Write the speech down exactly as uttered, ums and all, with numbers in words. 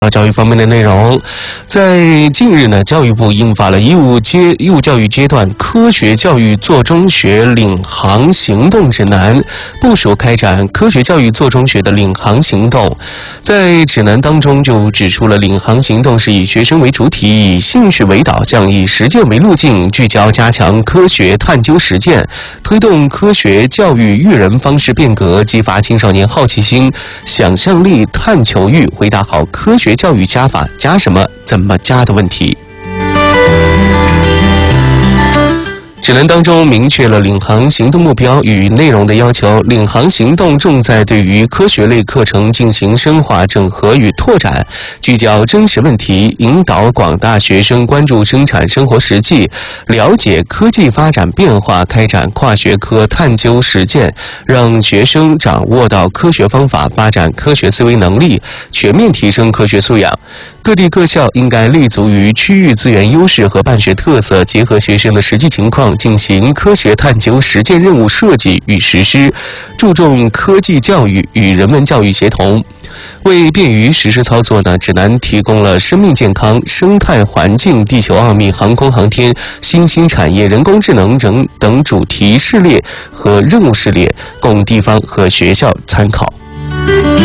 教育方面的内容，在近日呢，教育部印发了义务阶义务教育阶段科学教育做中学领航行动指南，部署开展科学教育做中学的领航行动。在指南当中就指出了，领航行动是以学生为主体，以兴趣为导向，以实践为路径，聚焦加强科学探究实践，推动科学教育育人方式变革，激发青少年好奇心、想象力、探求欲，回答好科学教育加法加什么、怎么加的问题。指南当中明确了领航行动目标与内容的要求。领航行动重在对于科学类课程进行深化整合与拓展，聚焦真实问题，引导广大学生关注生产生活实际，了解科技发展变化，开展跨学科探究实践，让学生掌握到科学方法，发展科学思维能力，全面提升科学素养。各地各校应该立足于区域资源优势和办学特色，结合学生的实际情况，进行科学探究实践任务设计与实施，注重科技教育与人文教育协同。为便于实施操作呢，指南提供了生命健康、生态环境、地球奥秘、航空航天、新兴产业、人工智能等等主题事列和任务事列，供地方和学校参考。